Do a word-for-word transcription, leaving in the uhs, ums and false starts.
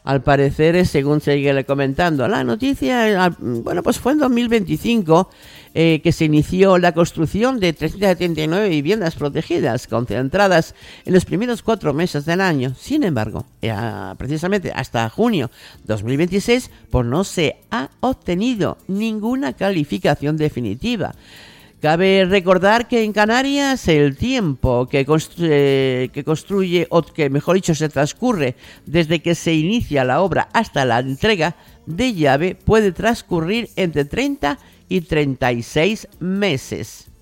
Al parecer, según sigue comentando la noticia, bueno, pues fue en dos mil veinticinco eh, que se inició la construcción de trescientas setenta y nueve viviendas protegidas, concentradas en los primeros cuatro meses del año. Sin embargo, eh, precisamente hasta junio de dos mil veintiséis, pues no se ha obtenido ninguna calificación definitiva. Cabe recordar que en Canarias el tiempo que construye, que construye, o que mejor dicho se transcurre desde que se inicia la obra hasta la entrega de llave puede transcurrir entre treinta y treinta y seis meses.